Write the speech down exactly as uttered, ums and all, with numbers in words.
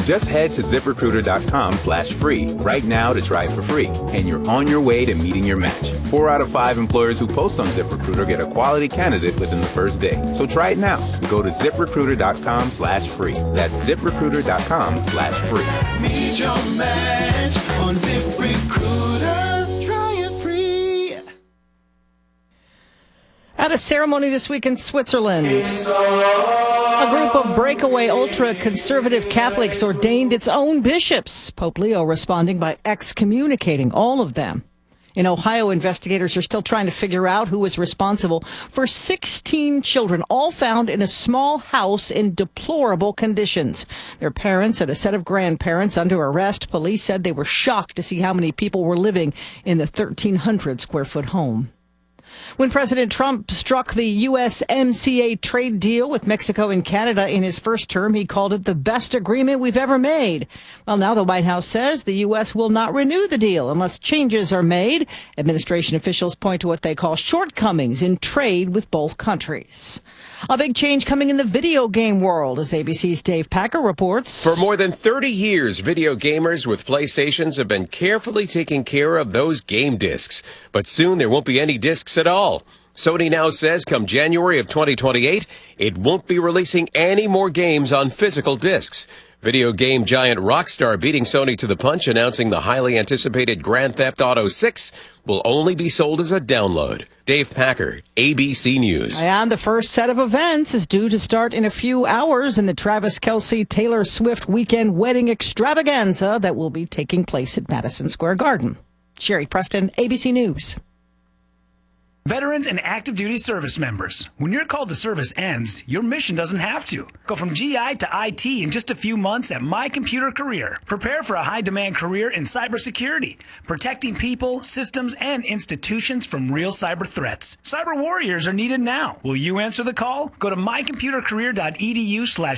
Just head to ZipRecruiter.com slash free right now to try for free, and you're on your way to meeting your match. Four out of five employers who post on ZipRecruiter get a quality candidate within the first day. So try it now. Go to ZipRecruiter.com slash free. That's ZipRecruiter.com slash free. Meet your match on ZipRecruiter. Try it free. At a ceremony this week in Switzerland, a group of breakaway ultra-conservative Catholics ordained its own bishops. Pope Leo responding by excommunicating all of them. In Ohio, investigators are still trying to figure out who was responsible for sixteen children, all found in a small house in deplorable conditions. Their parents and a set of grandparents under arrest. Police said they were shocked to see how many people were living in the thirteen hundred square foot home. When President Trump struck the U S M C A trade deal with Mexico and Canada in his first term, he called it the best agreement we've ever made. Well, now the White House says the U S will not renew the deal unless changes are made. Administration officials point to what they call shortcomings in trade with both countries. A big change coming in the video game world, as A B C's Dave Packer reports. For more than thirty years, video gamers with PlayStations have been carefully taking care of those game discs. But soon there won't be any discs at all. Sony now says come January of twenty twenty-eight, it won't be releasing any more games on physical discs. Video game giant Rockstar beating Sony to the punch, announcing the highly anticipated Grand Theft Auto six will only be sold as a download. Dave Packer, A B C News. And the first set of events is due to start in a few hours in the Travis Kelce Taylor Swift weekend wedding extravaganza that will be taking place at Madison Square Garden. Sherry Preston, A B C News. Veterans and active duty service members. When your call to service ends, your mission doesn't have to. Go from G I to I T in just a few months at My Computer Career. Prepare for a high-demand career in cybersecurity, protecting people, systems, and institutions from real cyber threats. Cyber warriors are needed now. Will you answer the call? Go to mycomputercareer.edu slash